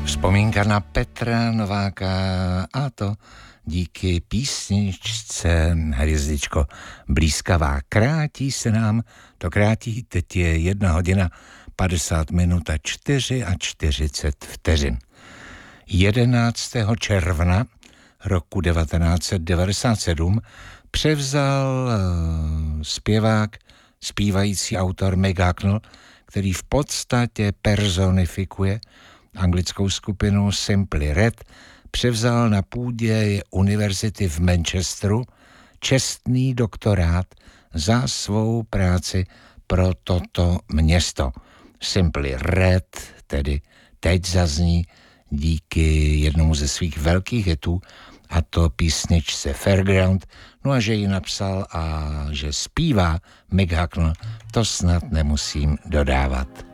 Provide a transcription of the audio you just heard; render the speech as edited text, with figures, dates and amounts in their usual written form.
Vzpomínka na Petra Nováka, a to díky písničce Hvězdičko blízkavá. Krátí se nám, to krátí, teď je 1 hodina 50 minut a 40 vteřin. 11. června roku 1997 převzal zpěvák, zpívající autor Mick Hucknall, který v podstatě personifikuje anglickou skupinu Simply Red, převzal na půdě univerzity v Manchesteru čestný doktorát za svou práci pro toto město. Simply Red tedy teď zazní díky jednomu ze svých velkých hitů, a to písničce Fairground. No a že ji napsal a že zpívá Mick Hucknall, to snad nemusím dodávat.